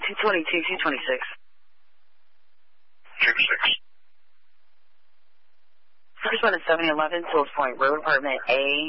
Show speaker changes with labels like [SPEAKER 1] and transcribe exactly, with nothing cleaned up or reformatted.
[SPEAKER 1] two twenty-two, two twenty-six.
[SPEAKER 2] two six.
[SPEAKER 1] First one is seven eleven, Sills Point Road, apartment A.